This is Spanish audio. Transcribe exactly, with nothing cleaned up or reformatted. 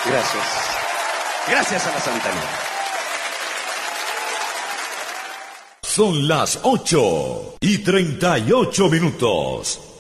Gracias. Gracias a la Santanera. Son las ocho y treinta y ocho minutos.